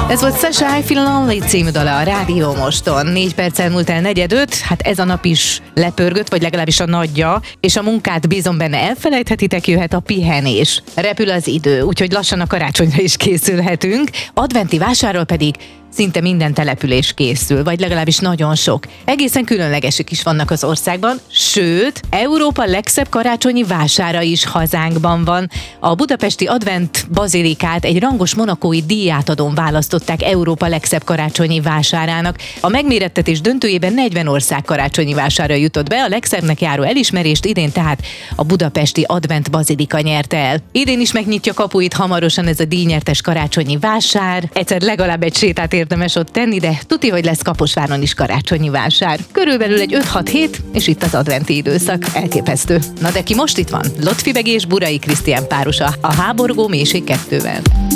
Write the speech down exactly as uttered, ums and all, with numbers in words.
Ez volt Sasha I Feel Lonely című dala a Rádió Moston. Négy perccel múlt el negyed öt, hát ez a nap is lepörgött, vagy legalábbis a nagyja, és a munkát bízom benne elfelejthetitek, jöhet a pihenés. Repül az idő, úgyhogy lassan a karácsonyra is készülhetünk. Adventi vásárról pedig szinte minden település készül, vagy legalábbis nagyon sok. Egészen különlegesek is vannak az országban, sőt, Európa legszebb karácsonyi vására is hazánkban van. A budapesti Advent bazilikát egy rangos monakói díjátadón választották Európa legszebb karácsonyi vásárának. A megmérettetés döntőjében negyven ország karácsonyi vására jutott be, a legszebbnek járó elismerést idén tehát a budapesti Advent bazilika nyerte el. Idén is megnyitja kapuit hamarosan ez a díjnyertes karácsonyi vásár. Egyszer legalább egy sétát érdemes ott tenni, de tuti, hogy lesz Kaposváron is karácsonyi vásár. Körülbelül egy öt-hat hét, és itt az adventi időszak. Elképesztő. Na de ki most itt van? Lotfi Begi és Burai Krisztián párosa a Háborgó mélység kettővel.